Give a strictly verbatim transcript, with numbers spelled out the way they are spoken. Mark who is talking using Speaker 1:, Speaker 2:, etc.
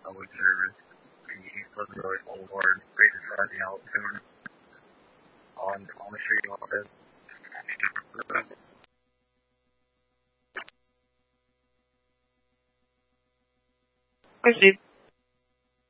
Speaker 1: public service in the East Pleasant Road Boulevard, Greater Sarnia, Alabama. On, on the street office.
Speaker 2: Proceed.